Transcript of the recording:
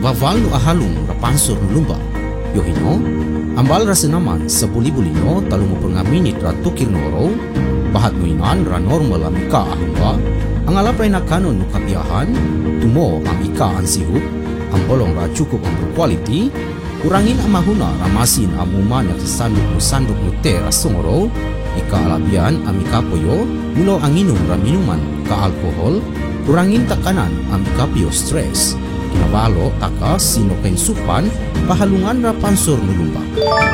vaval no ahalong rapansor no lumba. Yohino, ambal rasa naman sa buli-buli no talo mo nga minit ra tukir noro, bahat mo inan ra normal ang ika ahungwa, ang alapay na kanon no kapiyahan, tumo ang ika ang sihup, ang bolong ra cukup ang quality, kurangin ang mahuna ramasin ang uman at sandok no te rasongoro, ika alabian ang ikapoyo, mulo ang inom ra minuman ka alkohol, kurangin takanan ang ikapyo stress. Kinabalo taka sino kay supan pahalungan ra pansor no lumba.